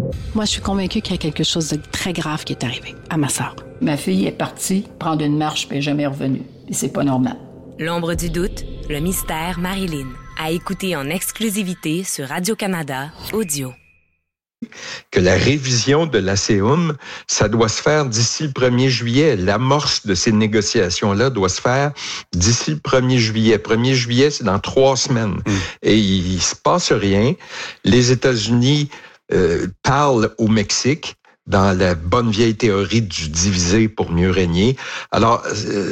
Moi, je suis convaincue qu'il y a quelque chose de très grave qui est arrivé à ma sœur. Ma fille est partie prendre une marche puis elle n'est jamais revenue. Et c'est pas normal. L'ombre du doute, le mystère Marilyn. À écouter en exclusivité sur Radio-Canada Audio. Que la révision de l'ACUM, ça doit se faire d'ici le 1er juillet. L'amorce de ces négociations-là doit se faire d'ici le 1er juillet. 1er juillet, c'est dans 3 semaines. Et il se passe rien. Les États-Unis parlent au Mexique dans la bonne vieille théorie du diviser pour mieux régner. Alors,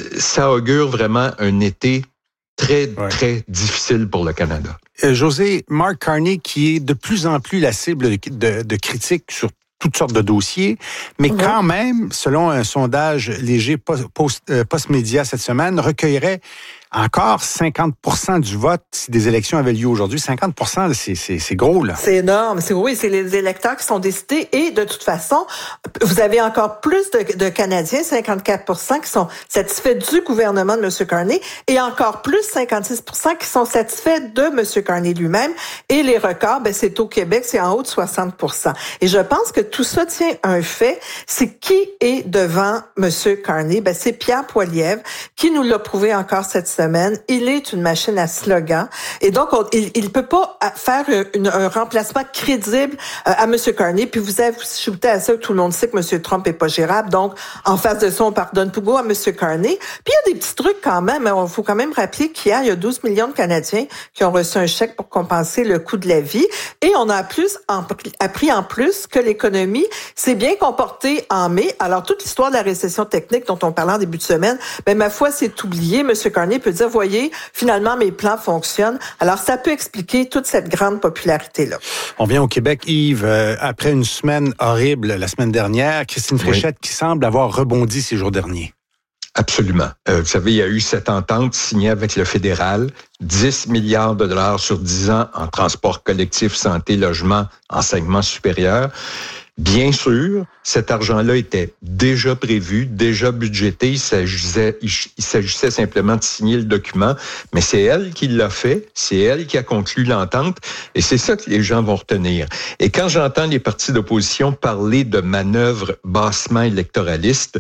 ça augure vraiment un été très difficile pour le Canada. José, Mark Carney, qui est de plus en plus la cible de critiques sur toutes sortes de dossiers, mais quand même, selon un sondage léger Postmédia cette semaine, recueillerait encore 50% du vote si des élections avaient lieu aujourd'hui. 50%, c'est gros, là. C'est énorme. C'est les électeurs qui sont décidés. Et de toute façon, vous avez encore plus de Canadiens, 54%, qui sont satisfaits du gouvernement de M. Carney et encore plus, 56% qui sont satisfaits de M. Carney lui-même. Et les records, c'est au Québec, c'est en haut de 60%. Et je pense que tout ça tient à un fait, c'est qui est devant M. Carney? C'est Pierre Poilievre, qui nous l'a prouvé encore cette semaine. Il est une machine à slogan. Et donc, il peut pas faire un remplacement crédible à M. Carney. Puis vous ajoutez à ça que tout le monde sait que M. Trump est pas gérable. Donc, en face de ça, on pardonne tout beau à M. Carney. Puis il y a des petits trucs quand même. Il faut quand même rappeler qu'hier, il y a 12 millions de Canadiens qui ont reçu un chèque pour compenser le coût de la vie. Et on a appris en plus que l'économie s'est bien comportée en mai. Alors, toute l'histoire de la récession technique dont on parlait en début de semaine, ma foi, c'est oublié. M. Carney peut dire, voyez, finalement, mes plans fonctionnent. Alors, ça peut expliquer toute cette grande popularité-là. On vient au Québec, Yves, après une semaine horrible la semaine dernière, Christine Fréchette qui semble avoir rebondi ces jours derniers. Absolument. Vous savez, il y a eu cette entente signée avec le fédéral, 10 milliards de dollars sur 10 ans en transport collectif, santé, logement, enseignement supérieur. Bien sûr, cet argent-là était déjà prévu, déjà budgété. Il s'agissait simplement de signer le document, mais c'est elle qui l'a fait, c'est elle qui a conclu l'entente, et c'est ça que les gens vont retenir. Et quand j'entends les partis d'opposition parler de manœuvres bassement électoralistes,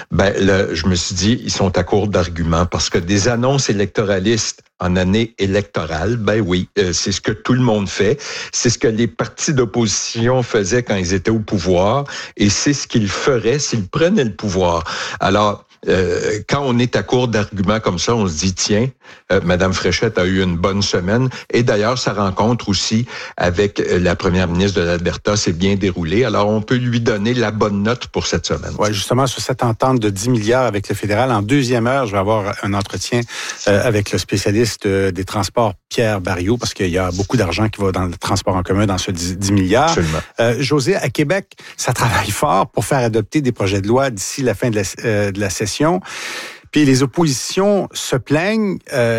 là, je me suis dit, ils sont à court d'arguments, parce que des annonces électoralistes en année électorale, c'est ce que tout le monde fait. C'est ce que les partis d'opposition faisaient quand ils étaient au pouvoir, et c'est ce qu'ils feraient s'ils prenaient le pouvoir. Alors, quand on est à court d'arguments comme ça, on se dit, tiens, Mme Fréchette a eu une bonne semaine. Et d'ailleurs, sa rencontre aussi avec la première ministre de l'Alberta s'est bien déroulée. Alors, on peut lui donner la bonne note pour cette semaine. Oui, justement, sur cette entente de 10 milliards avec le fédéral, en deuxième heure, je vais avoir un entretien avec le spécialiste des transports, Pierre Barriot, parce qu'il y a beaucoup d'argent qui va dans le transport en commun dans ce 10 milliards. Absolument. José, à Québec, ça travaille fort pour faire adopter des projets de loi d'ici la fin de la session. Puis les oppositions se plaignent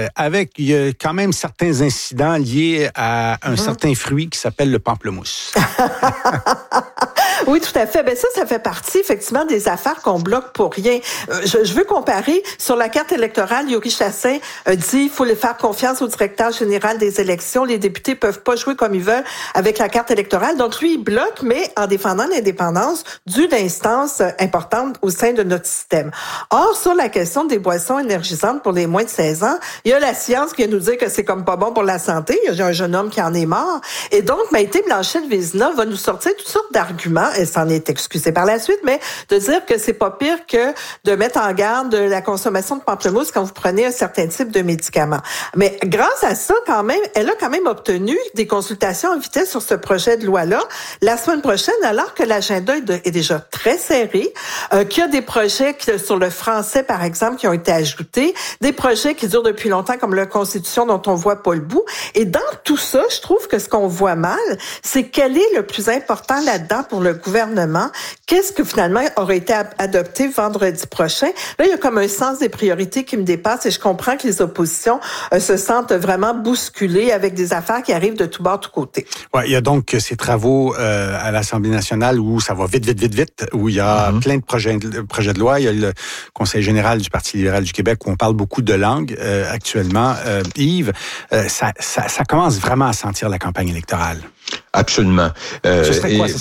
il y a quand même certains incidents liés à un certain fruit qui s'appelle le pamplemousse. Oui, tout à fait. Ça fait partie, effectivement, des affaires qu'on bloque pour rien. Je veux comparer. Sur la carte électorale, Yuri Chassin dit il faut faire confiance au directeur général des élections. Les députés peuvent pas jouer comme ils veulent avec la carte électorale. Donc, lui, il bloque, mais en défendant l'indépendance d'une instance importante au sein de notre système. Or, sur la question des boissons énergisantes pour les moins de 16 ans, il y a la science qui vient nous dire que c'est comme pas bon pour la santé. Il y a un jeune homme qui en est mort. Et donc, Maïté Blanchette-Vézina va nous sortir toutes sortes d'arguments. Elle s'en est excusée par la suite, mais de dire que c'est pas pire que de mettre en garde de la consommation de pamplemousse quand vous prenez un certain type de médicament. Mais grâce à ça, quand même, elle a quand même obtenu des consultations en vitesse sur ce projet de loi-là la semaine prochaine, alors que l'agenda est déjà très serré, qu'il y a des projets sur le français, par exemple, qui ont été ajoutés, des projets qui durent depuis longtemps, comme la Constitution dont on voit pas le bout. Et dans tout ça, je trouve que ce qu'on voit mal, c'est quel est le plus important là-dedans pour le gouvernement. Qu'est-ce que finalement aurait été adopté vendredi prochain? Là, il y a comme un sens des priorités qui me dépasse et je comprends que les oppositions se sentent vraiment bousculées avec des affaires qui arrivent de tout bord, tout côté. Ouais, il y a donc ces travaux à l'Assemblée nationale où ça va vite, où il y a plein de projets de loi. Il y a le Conseil général du Parti libéral du Québec où on parle beaucoup de langue actuellement. Yves, ça commence vraiment à sentir la campagne électorale. Absolument. Ce serait quoi? Ce